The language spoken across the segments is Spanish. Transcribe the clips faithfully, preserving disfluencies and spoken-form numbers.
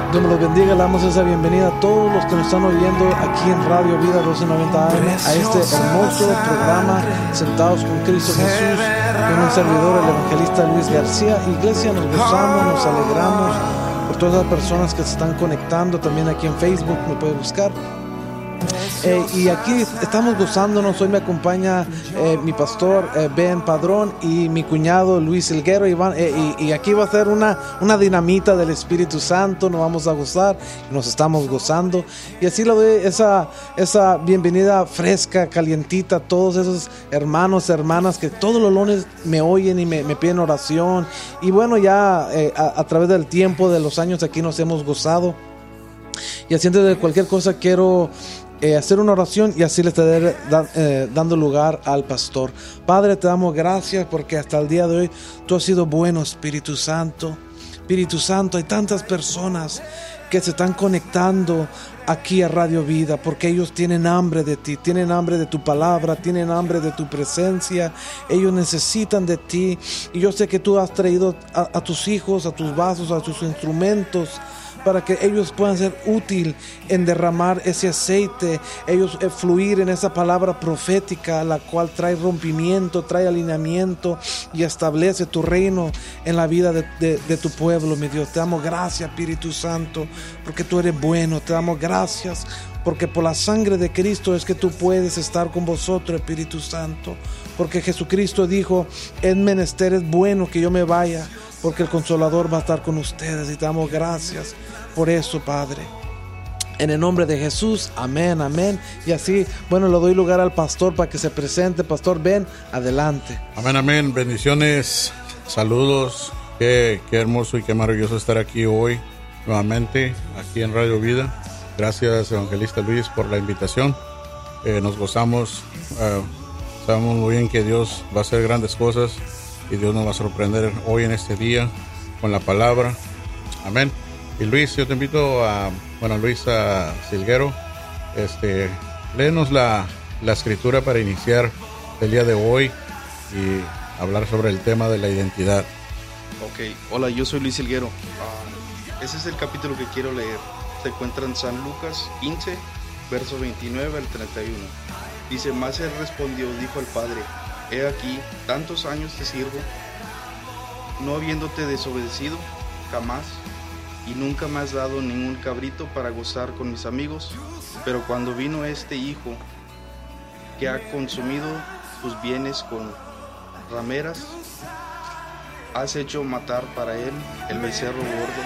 Dios me los bendiga, le damos esa bienvenida a todos los que nos están oyendo aquí en Radio Vida doce noventa A M a este hermoso programa Sentados con Cristo Jesús, con un servidor, el evangelista Luis García. Iglesia, nos gozamos, nos alegramos por todas las personas que se están conectando, también aquí en Facebook me puede buscar. Eh, y aquí estamos gozándonos. Hoy me acompaña eh, mi pastor eh, Ben Padrón y mi cuñado Luis Helguero, y, van, eh, y, y aquí va a ser una, una dinamita del Espíritu Santo. Nos vamos a gozar, nos estamos gozando, y así le doy esa, esa bienvenida fresca, calientita a todos esos hermanos, hermanas que todos los lunes me oyen y me, me piden oración. Y bueno, ya eh, a, a través del tiempo, de los años, aquí nos hemos gozado. Y así, antes de cualquier cosa, quiero Eh, hacer una oración y así le estaré da, eh, dando lugar al pastor. Padre, te damos gracias porque hasta el día de hoy tú has sido bueno, Espíritu Santo. Espíritu Santo, hay tantas personas que se están conectando aquí a Radio Vida porque ellos tienen hambre de ti, tienen hambre de tu palabra, tienen hambre de tu presencia. Ellos necesitan de ti, y yo sé que tú has traído a, a tus hijos, a tus vasos, a tus instrumentos, para que ellos puedan ser útil en derramar ese aceite, ellos eh, fluir en esa palabra profética, la cual trae rompimiento, trae alineamiento y establece tu reino en la vida de, de, de tu pueblo, mi Dios. Te damos gracias, Espíritu Santo, porque tú eres bueno. Te damos gracias porque por la sangre de Cristo es que tú puedes estar con vosotros, Espíritu Santo, porque Jesucristo dijo: es menester, es bueno que yo me vaya, porque el Consolador va a estar con ustedes. Y te damos gracias por eso, Padre. En el nombre de Jesús, amén, amén. Y así, bueno, le doy lugar al pastor para que se presente. Pastor Ben, adelante. Amén, amén. Bendiciones, saludos. Qué, qué hermoso y qué maravilloso estar aquí hoy, nuevamente, aquí en Radio Vida. Gracias, evangelista Luis, por la invitación. Eh, nos gozamos. Uh, sabemos muy bien que Dios va a hacer grandes cosas, y Dios nos va a sorprender hoy en este día con la palabra. Amén. Y Luis, yo te invito a, bueno, Luis a Silguero, este, léenos la, la escritura para iniciar el día de hoy y hablar sobre el tema de la identidad. Ok, hola, yo soy Luis Silguero. Uh, ese es el capítulo que quiero leer. Se encuentra en San Lucas quince, verso veintinueve al treinta y uno. Dice: mas él respondió, dijo al Padre: he aquí, tantos años te sirvo, no habiéndote desobedecido jamás, y nunca me has dado ningún cabrito para gozar con mis amigos. Pero cuando vino este hijo, que ha consumido tus bienes con rameras, has hecho matar para él el becerro gordo.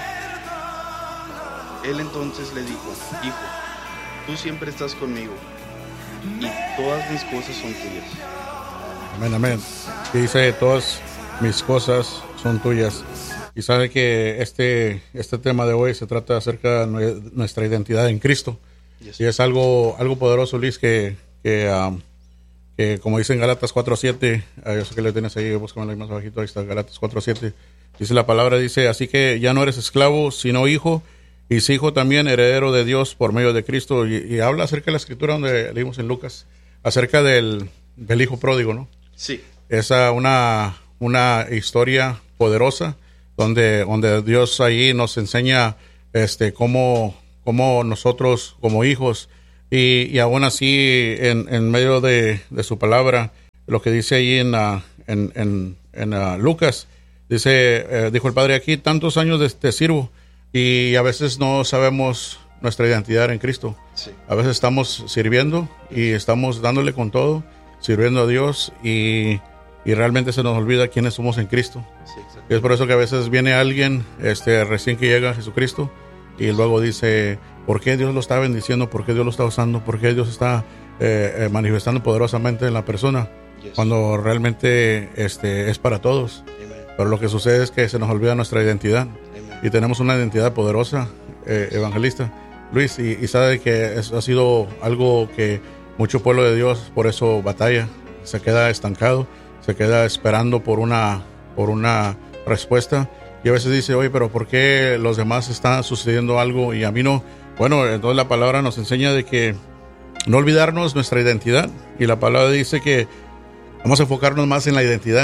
Él entonces le dijo: hijo, tú siempre estás conmigo, y todas mis cosas son tuyas. Amén, amén. Y dice: todas mis cosas son tuyas. Y sabe que este, este tema de hoy se trata acerca de nuestra identidad en Cristo. Yes. Y es algo, algo poderoso, Luis, que, que, um, que como dice en Gálatas cuatro siete, uh, yo sé que lo tienes ahí, búscamelo ahí más abajito, ahí está Gálatas cuatro siete. Dice la palabra, dice: así que ya no eres esclavo, sino hijo, y si hijo también heredero de Dios por medio de Cristo. Y, y habla acerca de la escritura donde leímos en Lucas, acerca del, del hijo pródigo, ¿no? Sí. Es una, una historia poderosa donde, donde Dios ahí nos enseña este, cómo, cómo nosotros como hijos, y, y aún así en, en medio de, de su palabra, lo que dice ahí en, uh, en, en, en uh, Lucas, dice, eh, dijo el Padre: aquí tantos años de, te sirvo, y a veces no sabemos nuestra identidad en Cristo. Sí. A veces estamos sirviendo y estamos dándole con todo, sirviendo a Dios, y, y realmente se nos olvida quiénes somos en Cristo. Sí, y es por eso que a veces viene alguien este, recién que llega a Jesucristo, y luego dice: ¿por qué Dios lo está bendiciendo? ¿Por qué Dios lo está usando? ¿Por qué Dios está eh, eh, manifestando poderosamente en la persona? Yes. Cuando realmente este, es para todos. Amen. Pero lo que sucede es que se nos olvida nuestra identidad. Amen. Y tenemos una identidad poderosa, eh, evangelista Luis, y, y sabe que es, ha sido algo que mucho pueblo de Dios por eso batalla, se queda estancado, se queda esperando por una, por una respuesta, y a veces dice: oye, pero ¿por qué los demás están sucediendo algo y a mí no? Bueno, entonces la palabra nos enseña de que no olvidarnos nuestra identidad, y la palabra dice que vamos a enfocarnos más en la identidad.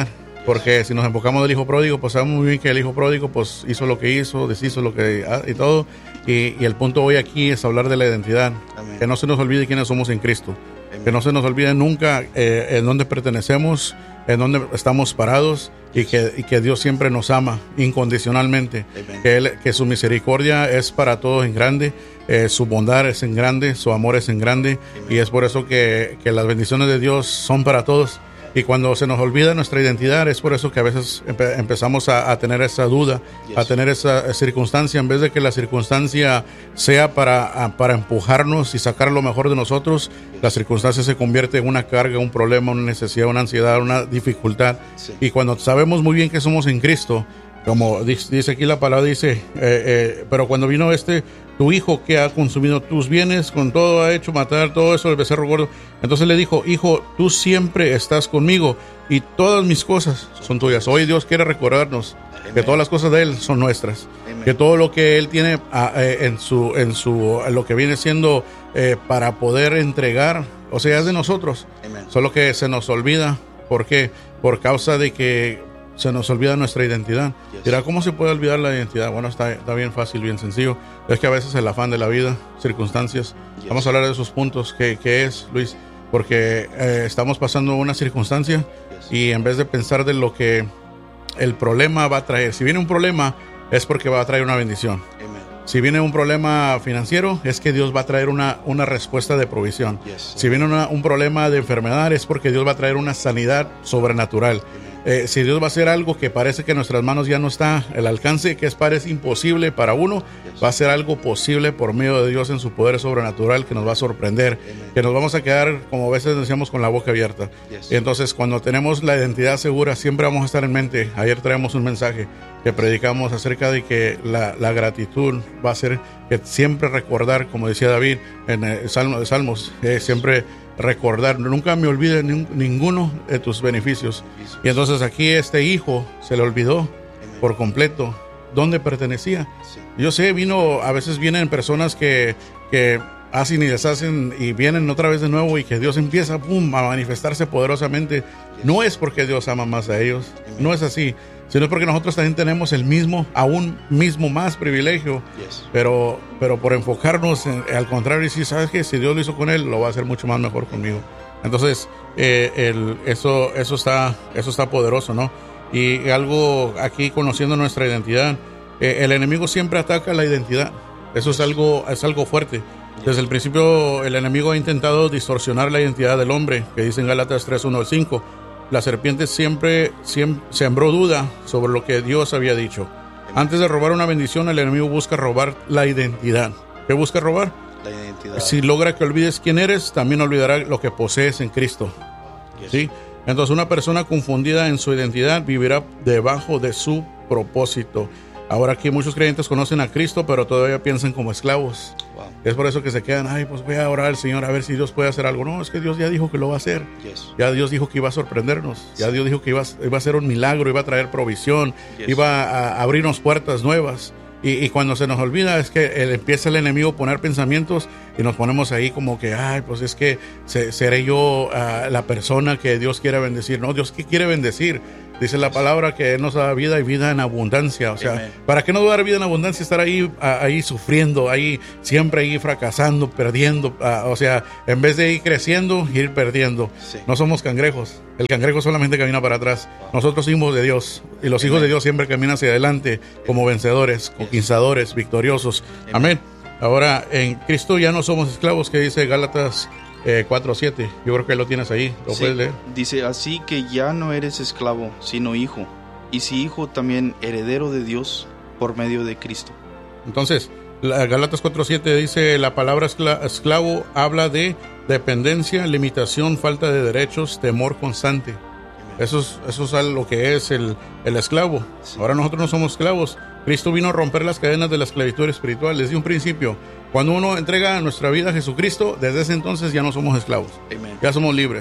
Porque si nos enfocamos del hijo pródigo, pues sabemos muy bien que el hijo pródigo pues hizo lo que hizo, deshizo lo que y todo. Y, y el punto hoy aquí es hablar de la identidad. Amén. Que no se nos olvide quiénes somos en Cristo. Amén. Que no se nos olvide nunca eh, en dónde pertenecemos, en dónde estamos parados, y que, y que Dios siempre nos ama incondicionalmente. Que, él, que su misericordia es para todos en grande, eh, su bondad es en grande, su amor es en grande. Amén. Y es por eso que, que las bendiciones de Dios son para todos. Y cuando se nos olvida nuestra identidad, es por eso que a veces empe- empezamos a, a tener esa duda, yes. a tener esa circunstancia, en vez de que la circunstancia sea para, a, para empujarnos y sacar lo mejor de nosotros, yes. la circunstancia se convierte en una carga, un problema, una necesidad, una ansiedad, una dificultad. Sí. Y cuando sabemos muy bien que somos en Cristo, como dice aquí la palabra, dice, eh, eh, pero cuando vino este, tu hijo que ha consumido tus bienes, con todo ha hecho matar, todo eso, el becerro gordo. Entonces le dijo, hijo, tú siempre estás conmigo y todas mis cosas son tuyas. Hoy Dios quiere recordarnos Amen. Que todas las cosas de Él son nuestras. Amen. Que todo lo que Él tiene a, eh, en su, en su, en lo que viene siendo eh, para poder entregar, o sea, es de nosotros. Amen. Solo que se nos olvida. ¿Por qué? Por causa de que se nos olvida nuestra identidad. Yes. Dirá, ¿cómo se puede olvidar la identidad? Bueno, está, está bien fácil, bien sencillo. Es que a veces el afán de la vida, circunstancias. Yes. Vamos a hablar de esos puntos. ¿Qué, qué es, Luis? Porque eh, estamos pasando una circunstancia yes. y en vez de pensar de lo que el problema va a traer. Si viene un problema, es porque va a traer una bendición. Amen. Si viene un problema financiero, es que Dios va a traer una, una respuesta de provisión. Yes. Si viene una, un problema de enfermedad, es porque Dios va a traer una sanidad sobrenatural. Eh, si Dios va a hacer algo que parece que en nuestras manos ya no está el alcance, que es parece imposible para uno, yes. va a ser algo posible por medio de Dios en su poder sobrenatural que nos va a sorprender, Amen. Que nos vamos a quedar, como a veces decíamos, con la boca abierta. Yes. Y entonces cuando tenemos la identidad segura, siempre vamos a estar en mente. Ayer traemos un mensaje que predicamos acerca de que la, la gratitud va a ser que siempre recordar, como decía David en el Salmo de Salmos, eh, siempre recordar, nunca me olvide ni, ninguno de tus beneficios. Y entonces aquí este hijo se le olvidó Amen. Por completo dónde pertenecía. Sí. Yo sé, vino, a veces vienen personas que, que hacen y deshacen y vienen otra vez de nuevo y que Dios empieza pum, a manifestarse poderosamente. Yes. No es porque Dios ama más a ellos, Amen. No es así, sino porque nosotros también tenemos el mismo, aún mismo más privilegio, yes. pero, pero por enfocarnos en, al contrario, y si sabes que si Dios lo hizo con él, lo va a hacer mucho más mejor conmigo. Entonces, eh, el, eso, eso está, eso está poderoso, ¿no? Y algo aquí, conociendo nuestra identidad, eh, el enemigo siempre ataca la identidad. Eso es algo, es algo fuerte. Desde el principio, el enemigo ha intentado distorsionar la identidad del hombre, que dice en Gálatas tres, uno al cinco. La serpiente siempre, siempre sembró duda sobre lo que Dios había dicho. Antes de robar una bendición, el enemigo busca robar la identidad. ¿Qué busca robar? La identidad. Si logra que olvides quién eres, también olvidará lo que posees en Cristo. Yes. ¿Sí? Entonces una persona confundida en su identidad vivirá debajo de su propósito. Ahora aquí muchos creyentes conocen a Cristo, pero todavía piensan como esclavos. Wow. Es por eso que se quedan, ay, pues voy a orar al Señor a ver si Dios puede hacer algo. No, es que Dios ya dijo que lo va a hacer. Yes. Ya Dios dijo que iba a sorprendernos. Sí. Ya Dios dijo que iba a, iba a hacer un milagro, iba a traer provisión, yes. iba a abrirnos puertas nuevas. Y, y cuando se nos olvida es que el, empieza el enemigo a poner pensamientos y nos ponemos ahí como que, ay, pues es que se, seré yo uh, la persona que Dios quiere bendecir. No, Dios, ¿qué quiere bendecir? Dice la palabra que Él nos da vida y vida en abundancia. O sea, Amen. ¿Para qué no dar vida en abundancia? Estar ahí, ahí sufriendo, ahí siempre ahí fracasando, perdiendo. O sea, en vez de ir creciendo, ir perdiendo. Sí. No somos cangrejos. El cangrejo solamente camina para atrás. Wow. Nosotros hijos de Dios. Y los Amen. Hijos de Dios siempre caminan hacia adelante como vencedores, conquistadores, victoriosos. Amen. Amén. Ahora, en Cristo ya no somos esclavos, que dice Gálatas Eh, cuatro siete, yo creo que lo tienes ahí, ¿lo sí, puedes leer? Dice, así que ya no eres esclavo, sino hijo, y si hijo también heredero de Dios por medio de Cristo. Entonces, la Gálatas cuatro siete dice, la palabra esclavo, esclavo habla de dependencia, limitación, falta de derechos, temor constante. Eso es, eso es lo que es el, el esclavo. Sí. Ahora nosotros no somos esclavos. Cristo vino a romper las cadenas de la esclavitud espiritual desde un principio. Cuando uno entrega nuestra vida a Jesucristo, desde ese entonces ya no somos esclavos. Amen. Ya somos libres.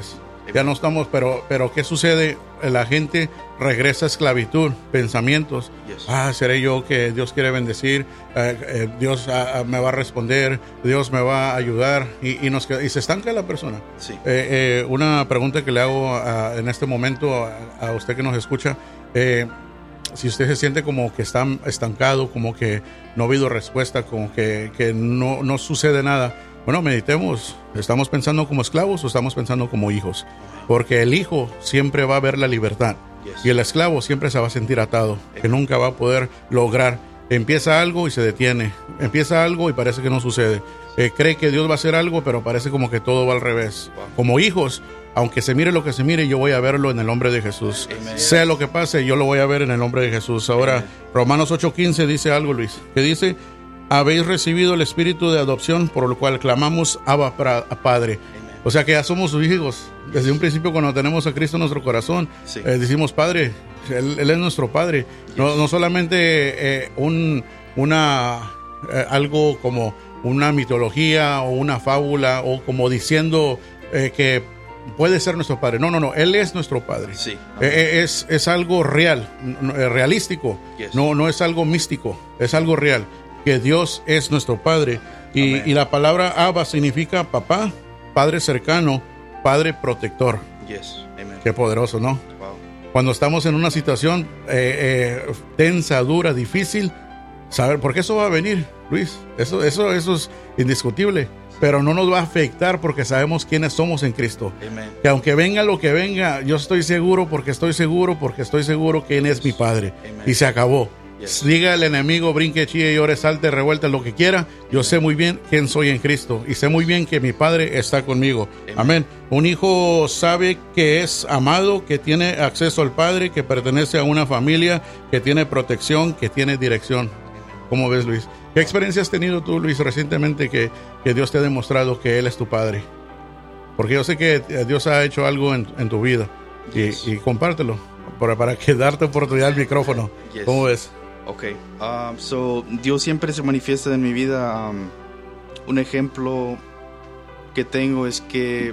Ya no estamos, pero, pero ¿qué sucede? La gente regresa a esclavitud, pensamientos. Yes. Ah, seré yo que Dios quiere bendecir, eh, eh, Dios ah, me va a responder, Dios me va a ayudar, y, y, nos, y se estanca la persona. Sí. Eh, eh, una pregunta que le hago a, en este momento a, a usted que nos escucha, eh, si usted se siente como que está estancado, como que no ha habido respuesta, como que, que no, no sucede nada, bueno, meditemos. ¿Estamos pensando como esclavos o estamos pensando como hijos? Porque el hijo siempre va a ver la libertad. Yes. Y el esclavo siempre se va a sentir atado, que nunca va a poder lograr. Empieza algo y se detiene. Empieza algo y parece que no sucede. Eh, cree que Dios va a hacer algo, pero parece como que todo va al revés. Wow. Como hijos, aunque se mire lo que se mire, yo voy a verlo en el nombre de Jesús. Amen. Sea lo que pase, yo lo voy a ver en el nombre de Jesús. Ahora, Amen. Romanos ocho quince dice algo, Luis, que dice: habéis recibido el espíritu de adopción, por lo cual clamamos Abba, Padre. Amen. O sea que ya somos sus hijos. Desde un principio, cuando tenemos a Cristo en nuestro corazón, Sí. eh, decimos Padre. Él, él es nuestro Padre. Yes. No, no solamente eh, un, una, eh, algo como una mitología o una fábula o como diciendo eh, que puede ser nuestro Padre. No, no, no. Él es nuestro Padre. Sí. Eh, eh, es, es algo real, eh, realístico. Yes. No, no es algo místico. Es algo real. Que Dios es nuestro Padre. Y, y la palabra Abba significa papá, padre cercano, padre protector. Yes. Amen. Qué poderoso, ¿no? Wow. Cuando estamos en una situación eh, eh, tensa, dura, difícil, saber, porque eso va a venir, Luis. Eso, eso, eso es indiscutible. Pero no nos va a afectar porque sabemos quiénes somos en Cristo. Amen. Que aunque venga lo que venga, yo estoy seguro, porque estoy seguro, porque estoy seguro quién es mi Padre. Amen. Y se acabó. Yes. Diga el enemigo, brinque, chille, llore, salte, revuelta, lo que quiera. Yo sé muy bien quién soy en Cristo. Y sé muy bien que mi Padre está conmigo. Amen. Amén. Un hijo sabe que es amado, que tiene acceso al Padre, que pertenece a una familia, que tiene protección, que tiene dirección. ¿Cómo ves, Luis? ¿Qué experiencia has tenido tú, Luis, recientemente que, que Dios te ha demostrado que Él es tu Padre? Porque yo sé que Dios ha hecho algo en, en tu vida. Yes. Y, y compártelo para, para que darte oportunidad al micrófono. Yes. ¿Cómo ves? Ok, um, so Dios siempre se manifiesta en mi vida. Um, un ejemplo que tengo es que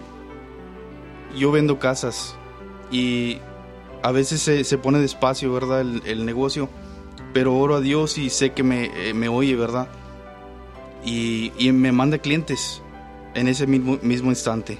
yo vendo casas y a veces se, se pone despacio, ¿verdad? El, el negocio, pero oro a Dios y sé que me, eh, me oye, ¿verdad? Y, y me manda clientes en ese mismo, mismo instante.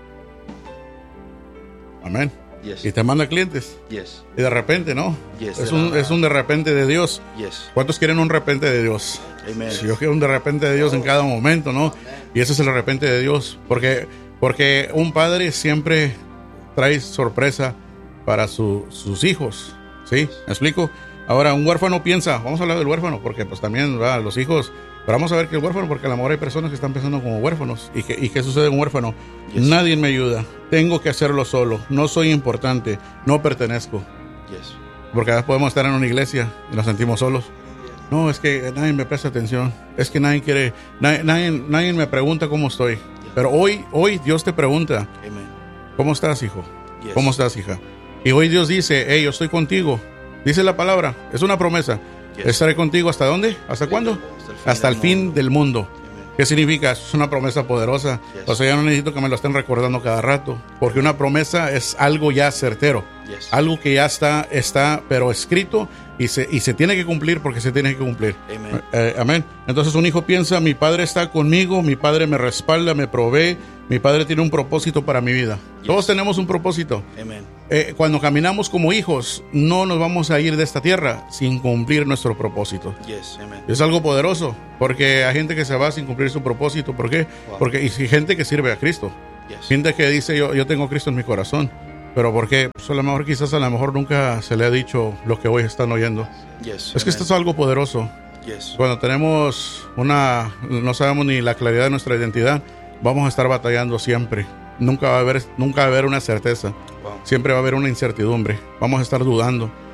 Amén. Yes. Y te manda clientes. Yes. Y de repente, ¿no? Yes. Es un, es un de repente de Dios. Yes. ¿Cuántos quieren un de repente de Dios? Amen. Si yo quiero un de repente de Dios en cada momento, ¿no? Y ese es el de repente de Dios. Porque, porque un padre siempre trae sorpresa para su, sus hijos. ¿Sí? ¿Me explico? Ahora, un huérfano piensa, vamos a hablar del huérfano, porque pues también va, los hijos, pero vamos a ver que el huérfano, porque a lo mejor hay personas que están pensando como huérfanos. ¿Y qué, y qué sucede en un huérfano? Yes. Nadie me ayuda, tengo que hacerlo solo, no soy importante, no pertenezco. Yes. Porque a veces podemos estar en una iglesia y nos sentimos solos. No, es que nadie me presta atención, es que nadie quiere, nadie, nadie, nadie me pregunta cómo estoy. Pero hoy, hoy Dios te pregunta, Amen. ¿cómo estás, hijo? Yes. ¿Cómo estás, hija? Y hoy Dios dice, hey, yo estoy contigo. Dice la palabra, es una promesa. Yes. Estaré contigo, ¿hasta dónde? ¿Hasta cuándo? Hasta el fin del mundo. ¿Qué significa? Es una promesa poderosa. Yes. O sea, ya no necesito que me lo estén recordando cada rato. Porque una promesa es algo ya certero. Yes. Algo que ya está, está pero escrito y se, y se tiene que cumplir porque se tiene que cumplir. Amen. Eh, amén. Entonces un hijo piensa, mi padre está conmigo, mi padre me respalda, me provee, mi padre tiene un propósito para mi vida. Yes. Todos tenemos un propósito. Amen. Eh, cuando caminamos como hijos, no nos vamos a ir de esta tierra sin cumplir nuestro propósito. Yes. Amen. Es algo poderoso, porque hay gente que se va sin cumplir su propósito. ¿Por qué? Wow. Porque y gente que sirve a Cristo. Yes. Gente que dice, yo, yo tengo a Cristo en mi corazón. Pero ¿por qué? Pues a lo mejor quizás a lo mejor nunca se le ha dicho lo que hoy están oyendo. Yes. Es que esto es algo poderoso. Yes. Cuando tenemos una, no sabemos ni la claridad de nuestra identidad, vamos a estar batallando siempre. Nunca va a haber, nunca va a haber una certeza. Wow. Siempre va a haber una incertidumbre. Vamos a estar dudando.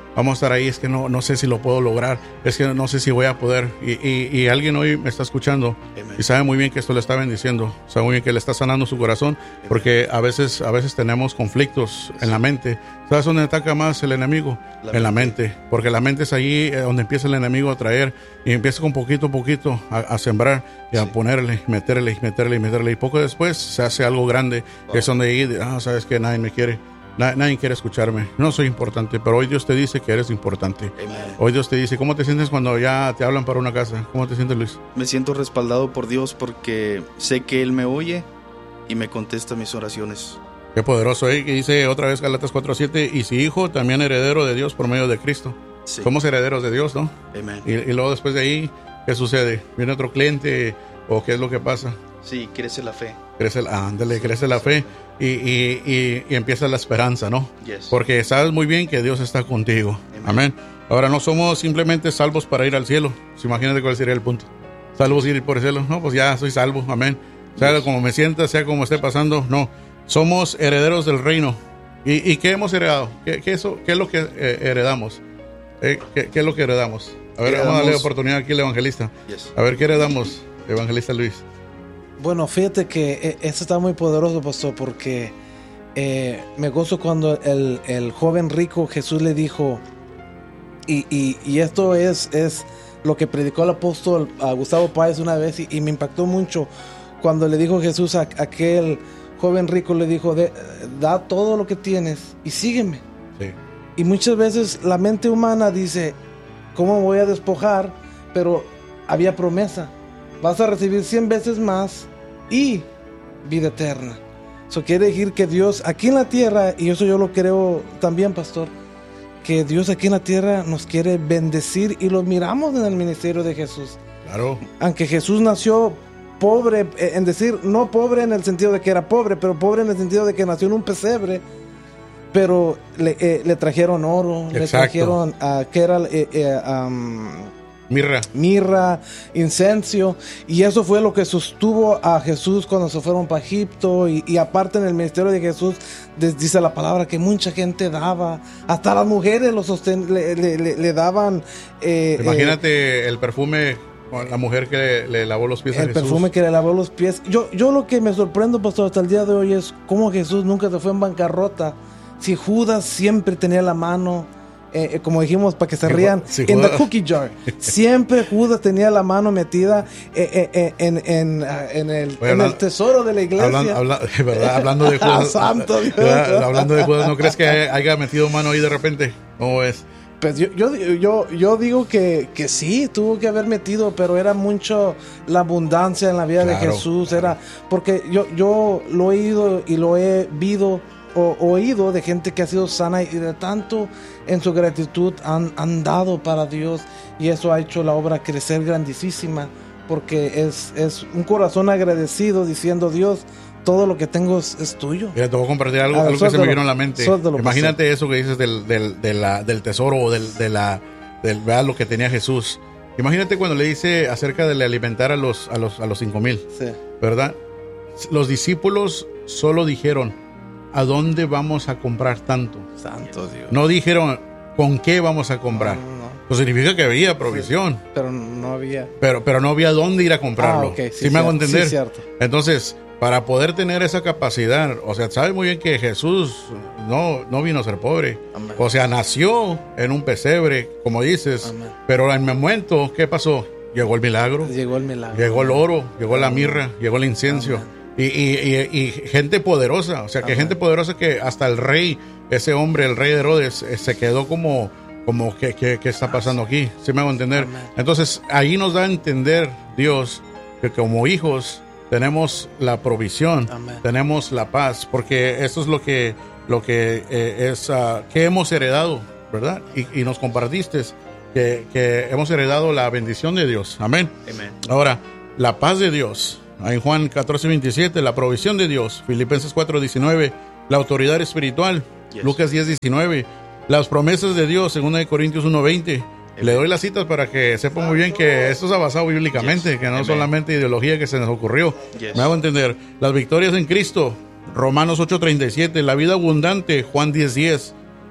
vamos a estar ahí, es que no, no sé si lo puedo lograr, es que no sé si voy a poder. Y, y, y alguien hoy me está escuchando Amen. Y sabe muy bien que esto le está bendiciendo, sabe muy bien que le está sanando su corazón, Amen. Porque a veces, a veces tenemos conflictos en la mente. ¿Sabes dónde ataca más el enemigo? La en mente. La mente, porque la mente es allí donde empieza el enemigo a traer y empieza con poquito a poquito a, a sembrar y a sí. ponerle, meterle, meterle, meterle y poco después se hace algo grande, wow. que es donde ahí, ah, sabes que nadie me quiere. Nadie quiere escucharme, no soy importante, pero hoy Dios te dice que eres importante. Amen. Hoy Dios te dice, ¿cómo te sientes cuando ya te hablan para una casa? ¿Cómo te sientes, Luis? Me siento respaldado por Dios porque sé que Él me oye y me contesta mis oraciones. Qué poderoso, ¿eh? Que dice otra vez Gálatas cuatro siete, y si hijo, también heredero de Dios por medio de Cristo. Sí. Somos herederos deOs, ¿no? Amen. Y, y luego después de ahí, ¿qué sucede? ¿Viene otro cliente o qué es lo que pasa? Sí, crece la fe. Crece, ándale, sí, crece la fe y, y, y, y empieza la esperanza, ¿no? Yes. Porque sabes muy bien que Dios está contigo. Amen. Amén. Ahora no somos simplemente salvos para ir al cielo. Imagínate cuál sería el punto. Salvos ir por el cielo. No, pues ya soy salvo. Amén. Sea yes. como me sienta, sea como esté pasando. No, somos herederos del reino. ¿Y, y qué hemos heredado? ¿Qué, qué, eso, qué es lo que eh, heredamos? Eh, ¿qué, ¿Qué es lo que heredamos? A ver, heredamos. Vamos a darle oportunidad aquí al evangelista. Yes. A ver, ¿qué heredamos, evangelista Luis? Bueno, fíjate que esto está muy poderoso, pastor, porque eh, me gozo cuando el, el joven rico Jesús le dijo, y, y, y esto es, es lo que predicó el apóstol a Gustavo Páez una vez, y, y me impactó mucho cuando le dijo Jesús a, a aquel joven rico, le dijo, de, da todo lo que tienes y sígueme. Sí. Y muchas veces la mente humana dice, ¿cómo voy a despojar? Pero había promesa. Vas a recibir cien veces más y vida eterna. Eso quiere decir que Dios aquí en la tierra, y eso yo lo creo también, pastor, que Dios aquí en la tierra nos quiere bendecir y lo miramos en el ministerio de Jesús. Claro. Aunque Jesús nació pobre, en decir, no pobre en el sentido de que era pobre, pero pobre en el sentido de que nació en un pesebre, pero le, eh, le trajeron oro, Exacto. le trajeron, uh, que era... Eh, eh, um, Mirra. Mirra, incenso, y eso fue lo que sostuvo a Jesús cuando se fueron para Egipto, y, y aparte en el ministerio de Jesús dice la palabra que mucha gente daba, hasta las mujeres lo sosten, le, le, le, le daban. Eh, Imagínate eh, el perfume, la mujer que le, le lavó los pies a Jesús. El perfume que le lavó los pies. Yo, yo lo que me sorprendo, pastor, hasta el día de hoy es cómo Jesús nunca se fue en bancarrota. Si Judas siempre tenía la mano, Eh, como dijimos, para que se rían, sí, en the cookie jar. Siempre Judas tenía la mano metida eh, eh, en, en, en, el, Oye, en el tesoro de la iglesia. Hablando, habla, ¿verdad? hablando de Judas. Santo Dios. Hablando de Judas, ¿no crees que haya metido mano ahí de repente? ¿Cómo es? Pues yo, yo, yo, yo digo que, que sí, tuvo que haber metido, pero era mucho la abundancia en la vida claro, de Jesús. Claro. Era porque yo, yo lo he oído y lo he visto o oído de gente que ha sido sana y de tanto en su gratitud han, han dado para Dios, y eso ha hecho la obra crecer grandísima, porque es, es un corazón agradecido diciendo, Dios, todo lo que tengo es, es tuyo. Mira, te voy a compartir algo, ver, algo que se me vino a la mente. Imagínate pasó. Eso que dices del, del, de la, del tesoro o del, de la, del, ¿verdad? Lo que tenía Jesús. Imagínate cuando le dice acerca de alimentar a los, a los, a los cinco mil, sí. ¿verdad? Los discípulos solo dijeron, ¿a dónde vamos a comprar tanto? Santo Dios. No dijeron, ¿con qué vamos a comprar? No, no, no. Eso significa que había provisión. Sí, pero no había. Pero, pero no había dónde ir a comprarlo. Ah, okay, sí, ¿Sí me cierto, hago entender? Sí, cierto. Entonces, para poder tener esa capacidad, o sea, sabes muy bien que Jesús no, no vino a ser pobre. Amén. O sea, nació en un pesebre, como dices. Amén. Pero en el momento, ¿qué pasó? Llegó el milagro. Llegó el milagro. Llegó el oro, llegó la mirra, llegó el incienso. Amén. Y, y, y, y gente poderosa, o sea, que Amén. Gente poderosa que hasta el rey, ese hombre, el rey de Herodes, eh, se quedó como, como ¿qué, qué, qué está pasando aquí? ¿Sí me hago entender? Amén. Entonces, ahí nos da a entender Dios que como hijos tenemos la provisión, Amén. Tenemos la paz, porque eso es lo que, lo que eh, es, uh, que hemos heredado, ¿verdad? Y, y nos compartiste que, que hemos heredado la bendición de Dios. Amén. Amén. Ahora, la paz de Dios. En Juan catorce veintisiete, la provisión de Dios. Filipenses cuatro diecinueve, la autoridad espiritual. Yes. Lucas diez diecinueve, las promesas de Dios. Segunda de Corintios uno veinte. Le doy las citas para que sepan muy bien que esto es basado bíblicamente, yes. que no Amen. Solamente ideología que se nos ocurrió. Yes. Me hago entender. Las victorias en Cristo. Romanos ocho treinta y siete, la vida abundante. Juan diez diez.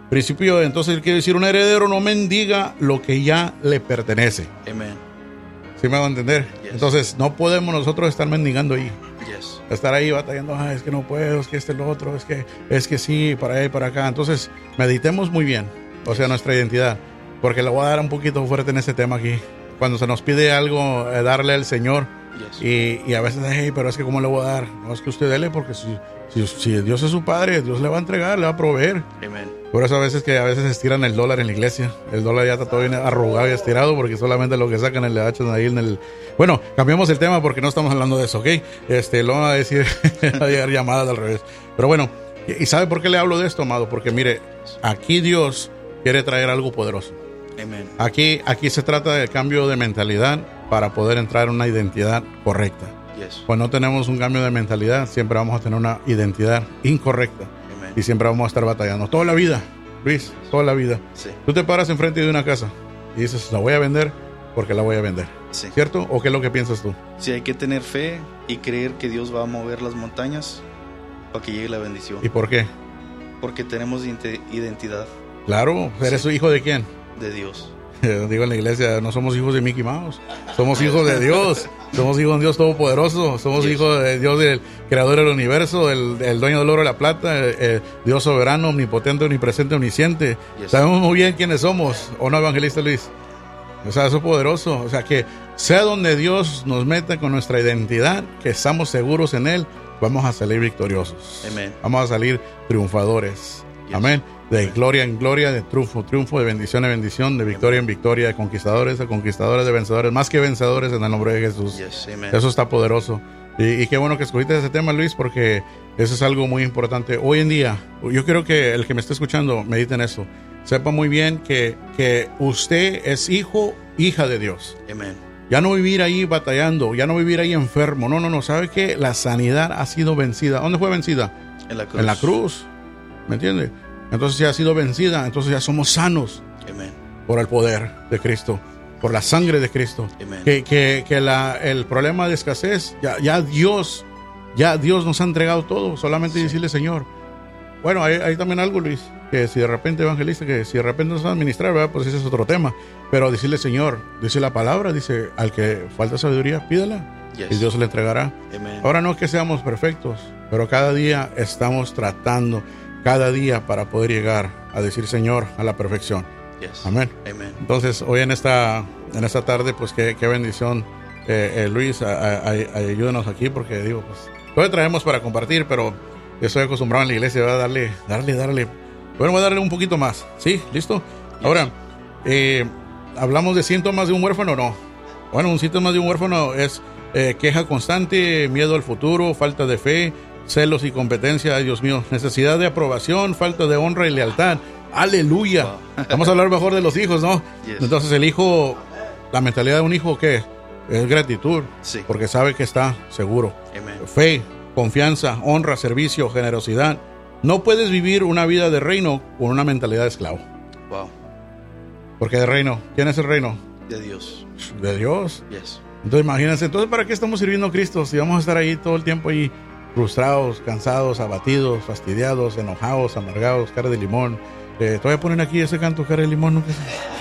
Principio, entonces quiere decir, un heredero no mendiga lo que ya le pertenece. Amen. ¿Sí me van a entender? Yes. Entonces, no podemos nosotros estar mendigando ahí. Yes. Estar ahí batallando, ah, es que no puedo, es que este es lo otro, es que, es que sí, para allá y para acá. Entonces, meditemos muy bien, o sea, nuestra identidad. Porque le voy a dar un poquito fuerte en ese tema aquí. Cuando se nos pide algo, eh, darle al Señor. Yes. Y, y a veces, hey, pero es que ¿cómo le voy a dar? No, es que usted dele, porque si, si, si Dios es su padre, Dios le va a entregar, le va a proveer. Amen. Por eso a veces que a veces estiran el dólar en la iglesia. El dólar ya está todo bien arrugado y estirado porque solamente lo que sacan le echan ahí en el... Bueno, cambiamos el tema porque no estamos hablando de eso, ¿ok? Este, lo van a decir, va a llegar llamadas al revés. Pero bueno, ¿y sabe por qué le hablo de esto, amado? Porque mire, aquí Dios quiere traer algo poderoso. Amen. Aquí, aquí se trata de cambio de mentalidad para poder entrar en una identidad correcta. Yes. Pues no tenemos un cambio de mentalidad, siempre vamos a tener una identidad incorrecta. Amen. Y siempre vamos a estar batallando. Toda la vida, Luis, toda la vida. Sí. Tú te paras enfrente de una casa y dices, la voy a vender porque la voy a vender. Sí. ¿Cierto? ¿O qué es lo que piensas tú? Sí, hay que tener fe y creer que Dios va a mover las montañas para que llegue la bendición. ¿Y por qué? Porque tenemos inte- identidad Claro, ¿eres Sí. hijo de quién? de Dios. Digo en la iglesia, no somos hijos de Mickey Mouse, somos hijos de Dios, somos hijos de Dios Todopoderoso, somos Yes. hijos de Dios, del Creador del universo, el, el dueño del oro y la plata, el, el Dios soberano, omnipotente, omnipresente, omnisciente. Yes. Sabemos muy bien quiénes somos, ¿o no, evangelista Luis? O sea, eso es poderoso. O sea, que sea donde Dios nos meta con nuestra identidad, que estamos seguros en Él, vamos a salir victoriosos. Amen. Vamos a salir triunfadores. Yes. Amén. De Amen. gloria en gloria, de triunfo, triunfo, de bendición en bendición, de victoria en victoria, de conquistadores a conquistadores, de vencedores, más que vencedores en el nombre de Jesús. Yes. Amen. Eso está poderoso. Y, y qué bueno que escogiste ese tema, Luis, porque eso es algo muy importante. Hoy en día, yo quiero que el que me esté escuchando medite en eso. Sepa muy bien que, que usted es hijo, hija de Dios. Amen. Ya no vivir ahí batallando, ya no vivir ahí enfermo. No, no, no. ¿Sabe qué? La sanidad ha sido vencida. ¿Dónde fue vencida? En la cruz. En la cruz. ¿Me entiende? Entonces ya ha sido vencida. Entonces ya somos sanos Amen. por el poder de Cristo, por la sangre de Cristo. Amen. Que, que, que la, el problema de escasez, ya, ya Dios, ya Dios nos ha entregado todo. Solamente decirle, Señor. Bueno, hay, hay también algo, Luis, que si de repente, evangelista, que si de repente nos va a administrar, ¿verdad? Pues ese es otro tema. Pero decirle, Señor, dice la palabra, dice, al que falta sabiduría, pídala. Yes. Y Dios le entregará. Amen. Ahora no es que seamos perfectos, pero cada día estamos tratando, cada día para poder llegar a decir Señor a la perfección. Yes. Amén. Amen. Entonces, hoy en esta, en esta tarde, pues qué, qué bendición, eh, eh, Luis, a, a, a, ayúdanos aquí, porque digo, pues, todo traemos para compartir, pero yo estoy acostumbrado en la iglesia, ¿verdad? Darle, darle, darle. Bueno, voy a darle un poquito más. ¿Sí? ¿Listo? Ahora, eh, ¿hablamos de síntomas de un huérfano o no? Bueno, un síntoma de un huérfano es eh, queja constante, miedo al futuro, falta de fe, celos y competencia, ay Dios mío, necesidad de aprobación, falta de honra y lealtad. ¡Aleluya! Wow. Vamos a hablar mejor de los hijos, ¿no? Yes. Entonces el hijo, la mentalidad de un hijo, ¿qué es? Es gratitud, Sí. porque sabe que está seguro. Amen. Fe, confianza, honra, servicio, generosidad. No puedes vivir una vida de reino con una mentalidad de esclavo. Wow. Porque de reino, ¿quién es el reino? De Dios. De Dios. Yes. Entonces imagínense, entonces ¿para qué estamos sirviendo a Cristo? Si vamos a estar ahí todo el tiempo ahí frustrados, cansados, abatidos, fastidiados, enojados, amargados, cara de limón. Eh, te voy a poner aquí ese canto, cara de limón, ¿no?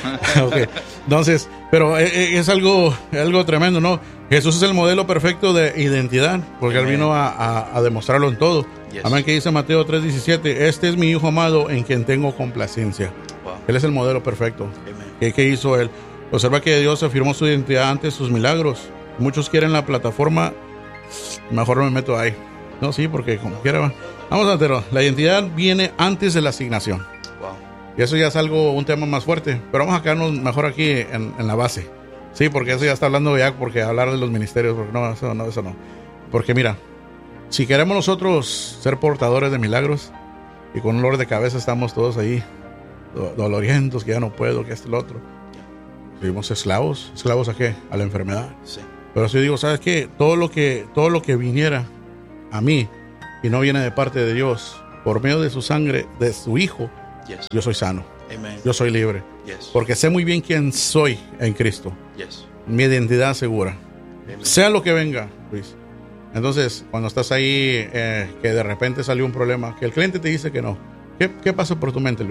Okay. Entonces, pero eh, es algo, algo tremendo, ¿no? Jesús es el modelo perfecto de identidad, porque Él vino a, a, a demostrarlo en todo. Yes. Amén, que dice Mateo tres diecisiete, este es mi Hijo amado en quien tengo complacencia. Wow. Él es el modelo perfecto. Amen. ¿Qué, qué hizo Él? Observa que Dios afirmó su identidad ante sus milagros. Muchos quieren la plataforma, mejor no me meto ahí. No, sí, porque como quiera va. Vamos a hacerlo. La identidad viene antes de la asignación. Wow. Y eso ya es algo, un tema más fuerte. Pero vamos a quedarnos mejor aquí en, en la base. Sí, porque eso ya está hablando ya, porque hablar de los ministerios, porque no, eso no, eso no. Porque mira, si queremos nosotros ser portadores de milagros y con un dolor de cabeza estamos todos ahí, do, dolorientos, que ya no puedo, que este y lo otro. Vivimos esclavos. ¿Esclavos a qué? A la enfermedad. Sí. Pero si digo, ¿sabes qué? Todo lo que, todo lo que viniera a mí y no viene de parte de Dios, por medio de su sangre, de su Hijo, Yes. yo soy sano, Amen. yo soy libre, Yes. porque sé muy bien quién soy en Cristo, Yes. mi identidad segura, Amen. sea lo que venga, Luis. Entonces, cuando estás ahí, eh, que de repente salió un problema, que el cliente te dice que no, ¿qué, qué pasa por tu mente, Luis?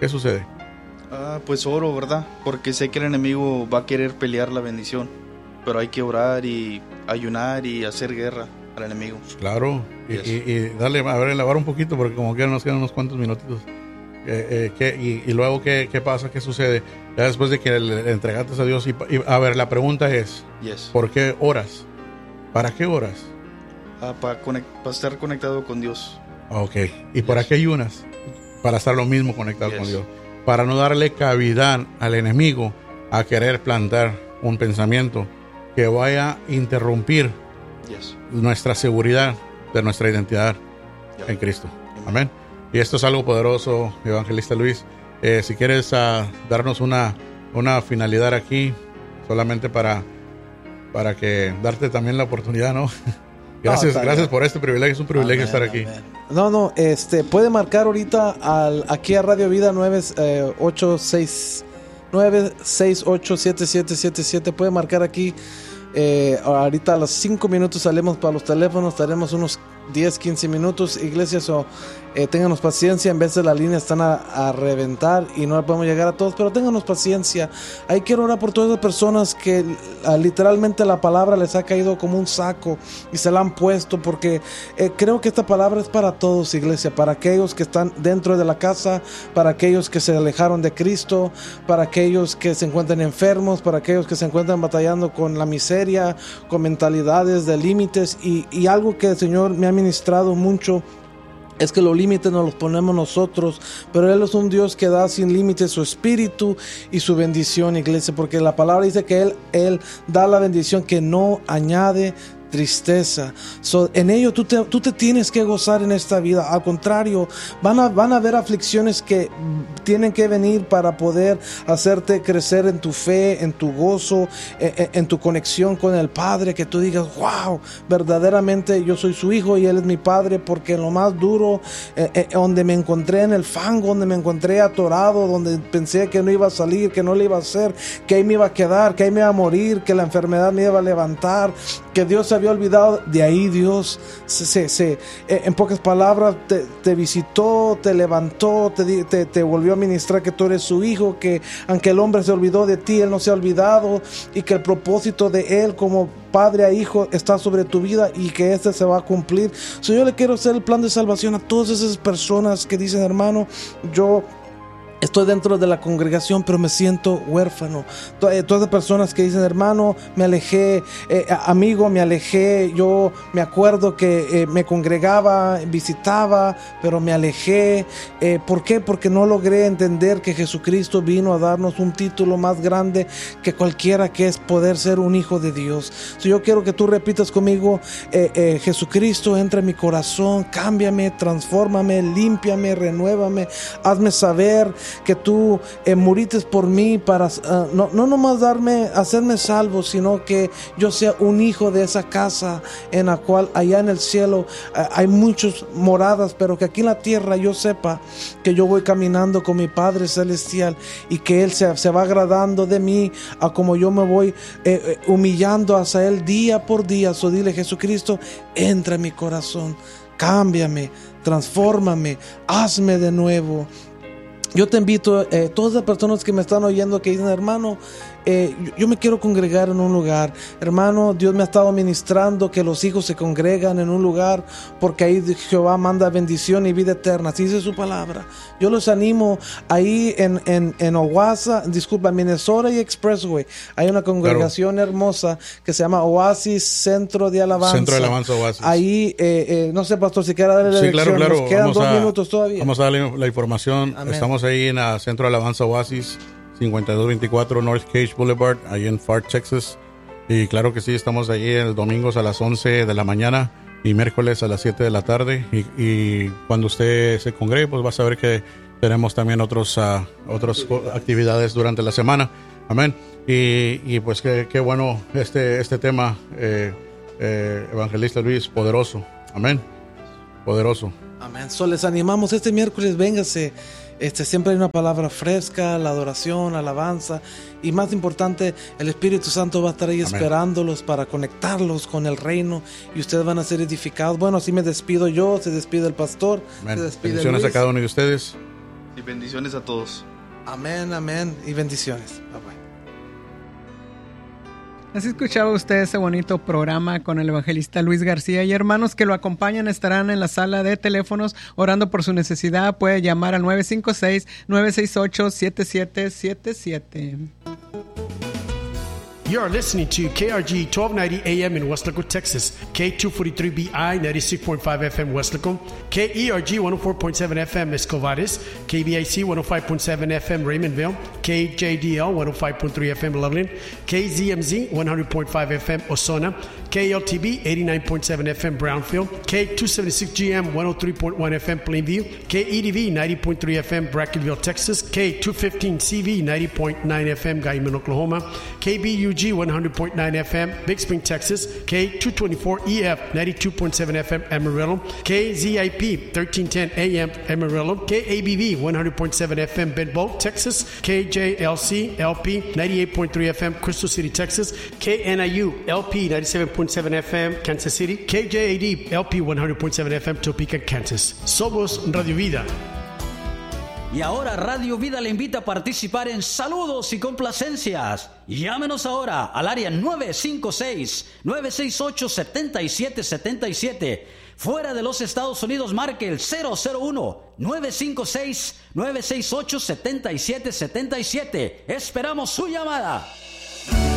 ¿Qué sucede? Ah, pues oro, ¿verdad? Porque sé que el enemigo va a querer pelear la bendición, pero hay que orar y ayunar y hacer guerra al enemigo. Claro, y, Yes. y, y dale, a ver, elevar un poquito, porque como que nos quedan unos cuantos minutitos. Eh, eh, ¿qué, y, y luego, ¿qué, ¿qué pasa? ¿Qué sucede? Ya después de que le entregaste a Dios. Y, y, a ver, la pregunta es, Yes. ¿por qué oras? ¿Para qué oras? Ah, para, conect- para estar conectado con Dios. Ok, ¿y para Yes. qué ayunas? Para estar lo mismo conectado Yes. con Dios. Para no darle cavidad al enemigo a querer plantar un pensamiento que vaya a interrumpir Yes. nuestra seguridad de nuestra identidad Yeah. en Cristo. Amen. Amén. Y esto es algo poderoso, Evangelista Luis. Eh, si quieres uh, darnos una, una finalidad aquí, solamente para, para que darte también la oportunidad, ¿no? Gracias, No, gracias por este privilegio. Es un privilegio Amén, estar aquí. amén. No, no, este, puede marcar ahorita al, aquí a Radio Vida nueve ocho seis ocho siete siete siete siete. Puede marcar aquí. Eh, ahorita a los cinco minutos salimos para los teléfonos. Estaremos unos diez, quince minutos. Iglesias, o eh, ténganos paciencia. En vez de la línea están a, a reventar y no podemos llegar a todos, pero ténganos paciencia. Ahí quiero orar por todas las personas que uh, literalmente la palabra les ha caído como un saco y se la han puesto, porque eh, creo que esta palabra es para todos, iglesia, para aquellos que están dentro de la casa, para aquellos que se alejaron de Cristo, para aquellos que se encuentran enfermos, para aquellos que se encuentran batallando con la miseria, con mentalidades de límites, y, y algo que el Señor me ha ministrado mucho es que los límites nos los ponemos nosotros, pero Él es un Dios que da sin límites su espíritu y su bendición, iglesia, porque la palabra dice que Él, Él da la bendición que no añade tristeza. So, en ello tú te, tú te tienes que gozar en esta vida. Al contrario, van a, van a haber aflicciones que tienen que venir para poder hacerte crecer en tu fe, en tu gozo, en, en tu conexión con el Padre, que tú digas, wow, verdaderamente yo soy su hijo y Él es mi Padre, porque en lo más duro, eh, eh, donde me encontré en el fango, donde me encontré atorado, donde pensé que no iba a salir, que no le iba a hacer, que ahí me iba a quedar, que ahí me iba a morir, que la enfermedad me iba a levantar, que Dios se había olvidado, de ahí Dios se, se, se eh, en pocas palabras te, te visitó, te levantó, te, te, te volvió a ministrar que tú eres su hijo, que aunque el hombre se olvidó de ti, Él no se ha olvidado, y que el propósito de Él como padre a hijo está sobre tu vida y que este se va a cumplir. So, yo le quiero hacer el plan de salvación a todas esas personas que dicen, hermano, yo estoy dentro de la congregación, pero me siento huérfano. Todas las personas que dicen, hermano, me alejé, eh, amigo, me alejé. Yo me acuerdo que eh, me congregaba, visitaba, pero me alejé. Eh, ¿Por qué? Porque no logré entender que Jesucristo vino a darnos un título más grande que cualquiera, que es poder ser un hijo de Dios. So, yo quiero que tú repitas conmigo, eh, eh, Jesucristo, entra en mi corazón, cámbiame, transfórmame, límpiame, renuévame, hazme saber que tú eh, muriste por mí para uh, no, no nomás darme, hacerme salvo, sino que yo sea un hijo de esa casa en la cual allá en el cielo uh, hay muchas moradas, pero que aquí en la tierra yo sepa que yo voy caminando con mi Padre Celestial y que Él se, se va agradando de mí a como yo me voy eh, eh, humillando hacia Él día por día. So, dile, Jesucristo, entra en mi corazón, cámbiame, transfórmame, hazme de nuevo. Yo te invito, eh, todas las personas que me están oyendo, que dicen, hermano, eh, yo, yo me quiero congregar en un lugar. Hermano, Dios me ha estado ministrando que los hijos se congregan en un lugar, porque ahí Jehová manda bendición y vida eterna. Así dice su palabra. Yo los animo ahí en, en, en Owasso, disculpa, Minnesota y Expressway. Hay una congregación claro. hermosa que se llama Oasis Centro de Alabanza. Centro de Alabanza Oasis. Ahí, eh, eh, no sé, pastor, si quiere darle la sí, dirección. Claro, claro. Nos quedan vamos dos a, minutos todavía. Vamos a darle la información. Amén. Estamos ahí en el Centro de Alabanza Oasis, cincuenta y dos veinticuatro North Cage Boulevard, ahí en Far, Texas. Y claro que sí, estamos ahí el domingos a las once de la mañana y miércoles a las siete de la tarde. Y, y cuando usted se congregue, pues va a saber que tenemos también otros, uh, otras actividades durante la semana. Amén. Y, y pues qué, qué bueno este, este tema, eh, eh, Evangelista Luis, poderoso. Amén. Poderoso. Amén. So, les animamos este miércoles, véngase. Este, siempre hay una palabra fresca, la adoración, la alabanza, y más importante, el Espíritu Santo va a estar ahí Amén. Esperándolos para conectarlos con el reino, y ustedes van a ser edificados. Bueno, así me despido yo, se despide el pastor, Amén. se despide Bendiciones Luis. a cada uno de ustedes. Y bendiciones a todos. Amén, amén y bendiciones. Bye bye. Así escuchaba usted ese bonito programa con el evangelista Luis García, y hermanos que lo acompañan estarán en la sala de teléfonos orando por su necesidad. Puede llamar al nueve cinco seis, nueve seis ocho, siete siete siete siete. You are listening to K R G twelve ninety A M in Weslaco, Texas, K two forty-three B I ninety-six point five F M Weslaco, K E R G one oh four point seven F M Escovares, K B I C one oh five point seven F M Raymondville, K J D L one oh five point three F M Loveland, K Z M Z one hundred point five F M Osona, K L T B eighty-nine point seven F M Brownfield, K two seventy-six G M one oh three point one F M Plainview, K E D V ninety point three F M Brackenville, Texas, K two fifteen C V ninety point nine F M Guyman, Oklahoma, K B U G one hundred point nine F M Big Spring, Texas, K two twenty-four E F ninety-two point seven F M Amarillo, K Z I P thirteen ten A M Amarillo, K A B V one hundred point seven F M Benbow, Texas, K J L C L P ninety-eight point three F M Crystal City, Texas, K N I U L P ninety-seven point seven F M Kansas City, K J A D L P one hundred point seven F M Topeka, Kansas. Somos Radio Vida. Y ahora Radio Vida le invita a participar en saludos y complacencias. Llámenos ahora al área nueve cinco seis, nueve seis ocho, siete siete siete siete. Fuera de los Estados Unidos, marque el cero cero uno, nueve cinco seis, nueve seis ocho, siete siete siete siete. Esperamos su llamada.